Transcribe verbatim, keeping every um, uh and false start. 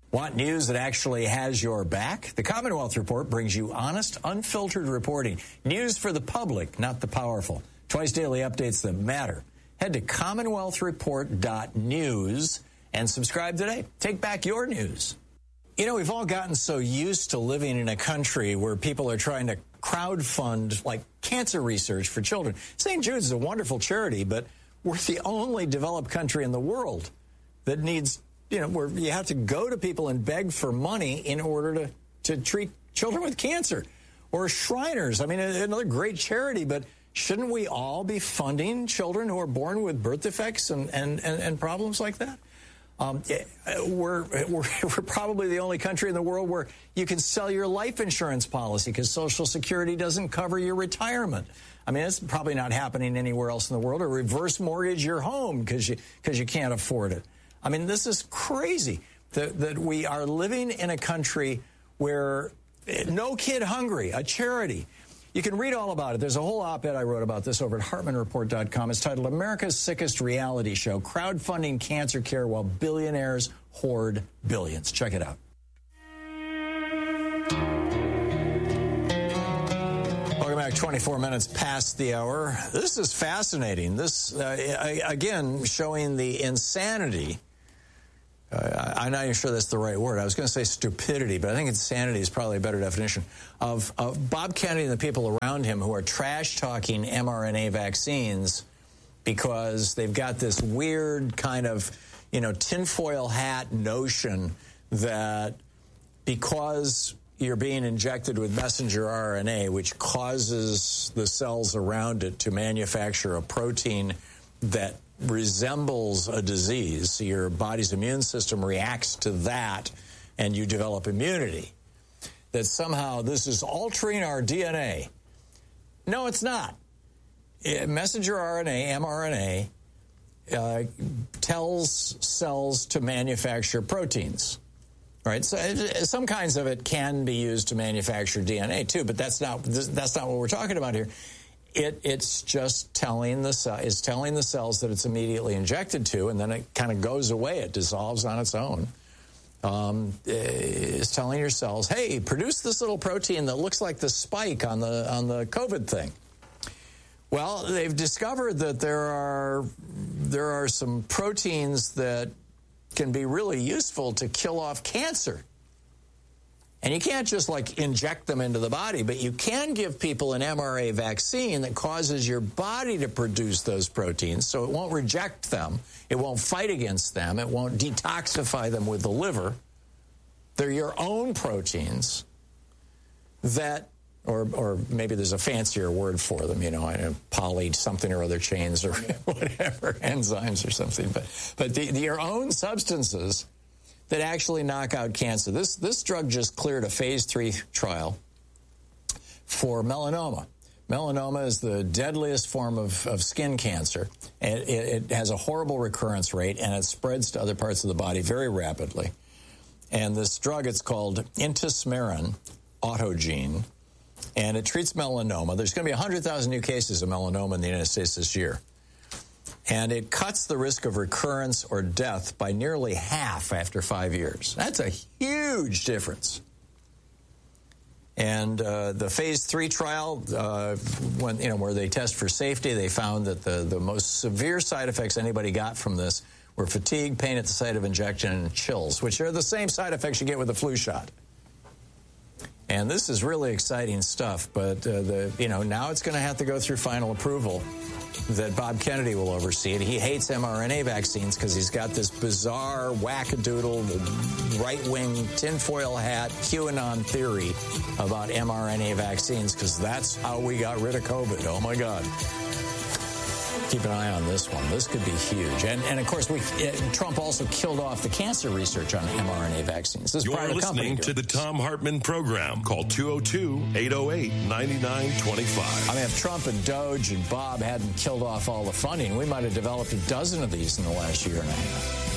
Want news that actually has your back? The Commonwealth Report brings you honest, unfiltered reporting. News for the public, not the powerful. Twice daily updates that matter. Head to commonwealth report dot news and subscribe today. Take back your news. You know, we've all gotten so used to living in a country where people are trying to crowdfund, like, cancer research for children. Saint Jude's is a wonderful charity, but we're the only developed country in the world that needs, you know, where you have to go to people and beg for money in order to, to treat children with cancer. Or Shriners, I mean, another great charity, but shouldn't we all be funding children who are born with birth defects and, and, and, and problems like that? Um, we're, we're, we're probably the only country in the world where you can sell your life insurance policy because Social Security doesn't cover your retirement. I mean, it's probably not happening anywhere else in the world. Or reverse mortgage your home because you, because you can't afford it. I mean, this is crazy that, that we are living in a country where No Kid Hungry, a charity. You can read all about it. There's a whole op-ed I wrote about this over at hartman report dot com. It's titled America's Sickest Reality Show, Crowdfunding Cancer Care While Billionaires Hoard Billions. Check it out. Welcome back. twenty-four minutes past the hour. This is fascinating. This, uh, again, showing the insanity. Uh, I'm not even sure that's the right word. I was going to say stupidity, but I think insanity is probably a better definition of, of Bob Kennedy and the people around him who are trash-talking mRNA vaccines because they've got this weird kind of, you know, tinfoil hat notion that because you're being injected with messenger R N A, which causes the cells around it to manufacture a protein that resembles a disease, your body's immune system reacts to that and you develop immunity, that somehow this is altering our D N A. No, it's not. Messenger R N A, mRNA, uh, tells cells to manufacture proteins, right? So some kinds of it can be used to manufacture D N A too, but that's not that's not what we're talking about here. It, it's just telling the cell, is telling the cells that it's immediately injected to, and then it kind of goes away. It dissolves on its own. Um, it's telling your cells, hey, produce this little protein that looks like the spike on the on the COVID thing. Well, they've discovered that there are there are some proteins that can be really useful to kill off cancer. And you can't just, like, inject them into the body, but you can give people an mRNA vaccine that causes your body to produce those proteins, so it won't reject them, it won't fight against them, it won't detoxify them with the liver. They're your own proteins that, or or maybe there's a fancier word for them, you know, poly something or other chains or whatever, enzymes or something, but, but the, the, your own substances that actually knock out cancer. This this drug just cleared a phase three trial for melanoma. Melanoma is the deadliest form of, of skin cancer. It, it, it has a horrible recurrence rate, and it spreads to other parts of the body very rapidly. And this drug, it's called Intismeran Autogene, and it treats melanoma. There's going to be one hundred thousand new cases of melanoma in the United States this year. And it cuts the risk of recurrence or death by nearly half after five years. That's a huge difference. And uh, the phase three trial, uh, when you know where they test for safety, they found that the, the most severe side effects anybody got from this were fatigue, pain at the site of injection, and chills, which are the same side effects you get with a flu shot. And this is really exciting stuff, but uh, the you know now it's going to have to go through final approval that Bob Kennedy will oversee it. He hates mRNA vaccines because he's got this bizarre wackadoodle, right-wing tinfoil hat QAnon theory about mRNA vaccines because that's how we got rid of COVID. Oh, my God. Keep an eye on this one. This could be huge. And, and of course, we uh, Trump also killed off the cancer research on mRNA vaccines. This You're listening to the Thom Hartmann program. Call two oh two, eight oh eight, nine nine two five. I mean, if Trump and Doge and Bob hadn't killed off all the funding, we might have developed a dozen of these in the last year and a half.